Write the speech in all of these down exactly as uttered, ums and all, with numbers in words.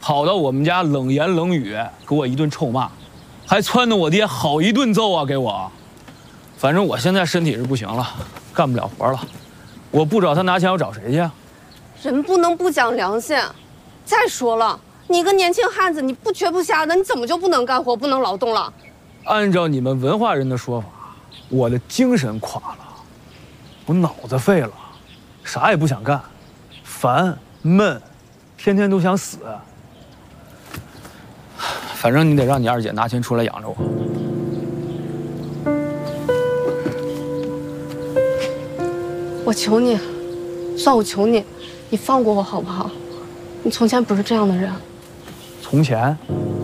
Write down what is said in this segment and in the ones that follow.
跑到我们家冷言冷语给我一顿臭骂，还撺掇我爹好一顿揍啊给我。反正我现在身体是不行了，干不了活了。我不找他拿钱，我找谁去啊？ 人不能不讲良心。再说了，你个年轻汉子，你不瘸不瞎的，你怎么就不能干活、不能劳动了？ 按照你们文化人的说法，我的精神垮了，我脑子废了，啥也不想干，烦闷，天天都想死。反正你得让你二姐拿钱出来养着我。 我求你，算我求你，你放过我好不好？你从前不是这样的人。 从前，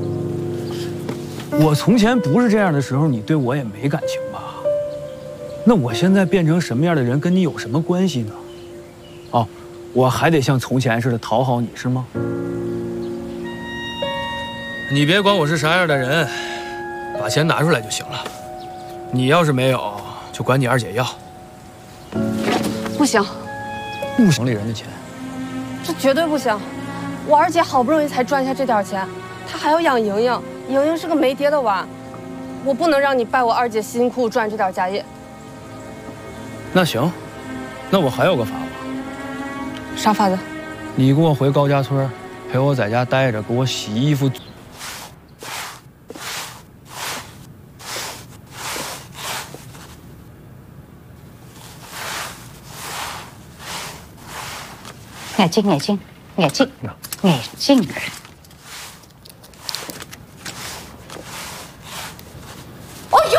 我从前不是这样的时候，你对我也没感情吧？那我现在变成什么样的人，跟你有什么关系呢？哦，我还得像从前似的讨好你是吗？你别管我是啥样的人，把钱拿出来就行了。你要是没有，就管你二姐要。 不行， 不行，里人的钱， 这绝对不行。我二姐好不容易才赚下这点钱，她还要养莹莹，莹莹是个没爹的娃，我不能让你败我二姐辛苦赚这点家业。 那行，那我还有个法子。 啥法子？ 你跟我回高家村，陪我在家待着，给我洗衣服。 眼睛，眼睛，眼睛，眼睛。 哎呦！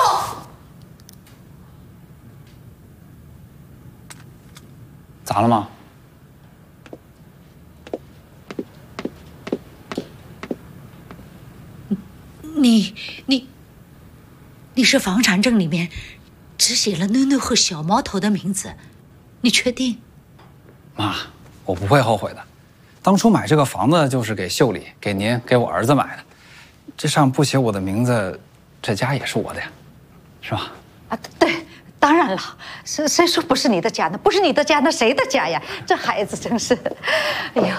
咋了吗？ 你你你是房产证里面只写了囡囡和小毛头的名字，你确定？ 妈，我不会后悔的。当初买这个房子就是给秀丽、给您、给我儿子买的。这上不写我的名字，这家也是我的呀，是吧？ 啊，对，当然了，谁谁说不是你的家呢？不是你的家，那谁的家呀？这孩子真是，哎呦！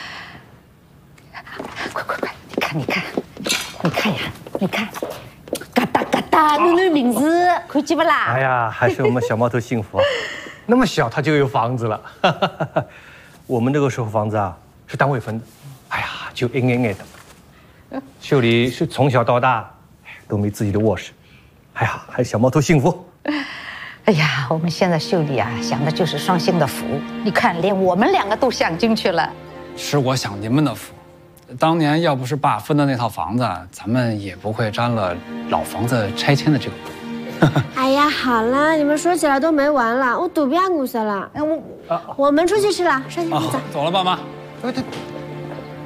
快快快，你看你看，你看呀，你看，嘎哒嘎哒，囡囡名字可以记不啦？ 哎呀，还是我们小毛头幸福啊！那么小他就有房子了。我们那个时候房子啊是单位分的，哎呀，就矮矮矮的。秀丽是从小到大都没自己的卧室，哎呀，还是小毛头幸福。 哎呀，我们现在秀丽啊，享的就是双幸的福。你看，连我们两个都享进去了。 是我享你们的福。当年要不是爸分的那套房子，咱们也不会沾了老房子拆迁的这个锅。 哎呀，好了，你们说起来都没完了，我肚皮也饿死了。哎，我我们出去吃了，上去走。 走了，爸妈。 对对。